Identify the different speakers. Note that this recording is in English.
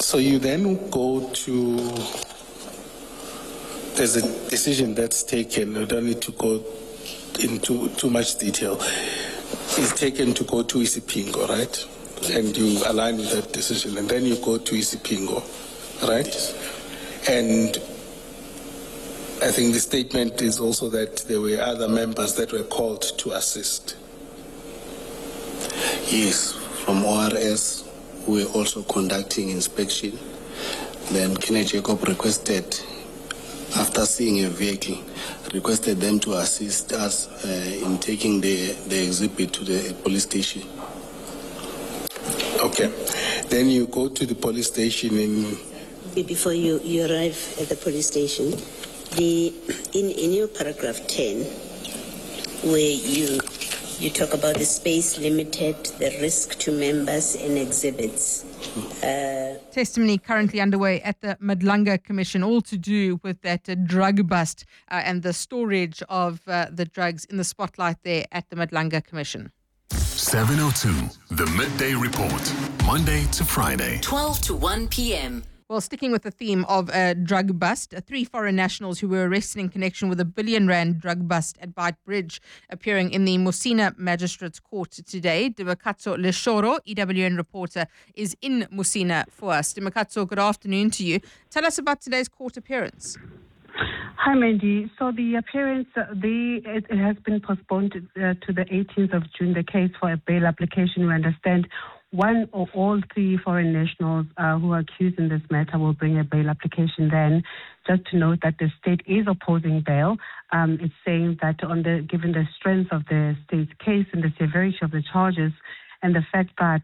Speaker 1: So you then go to, there's a decision that's taken, I don't need to go into too much detail. It's taken to go to Isipingo, right? And you align with that decision, and then you go to Isipingo, right? And I think the statement is also that there were other members that were called to assist.
Speaker 2: Yes, from ORS, we were also conducting inspection. Then Kenneth Jacob requested, after seeing a vehicle, requested them to assist us in taking the exhibit to the police station.
Speaker 1: Okay. Then you go to the police station in...
Speaker 3: Before you arrive at the police station, in your paragraph 10, where you talk about the space limited, the risk to members and exhibits.
Speaker 4: Testimony currently underway at the Madlanga Commission, all to do with that drug bust and the storage of the drugs in the spotlight there at the Madlanga Commission.
Speaker 5: 7:02, the Midday Report, Monday to Friday.
Speaker 6: 12 to 1 p.m.
Speaker 4: Well, sticking with the theme of a drug bust, 3 foreign nationals who were arrested in connection with a R1 billion drug bust at Beit Bridge appearing in the Musina Magistrates Court today. Dimakatso Leshoro, EWN reporter, is in Musina for us. Dimakatso, good afternoon to you. Tell us about today's court appearance.
Speaker 7: Hi, Mandy. So the appearance, it has been postponed to the 18th of June, the case for a bail application. We understand one or all 3 foreign nationals who are accused in this matter will bring a bail application then. Just to note that the state is opposing bail. It's saying that given the strength of the state's case and the severity of the charges and the fact that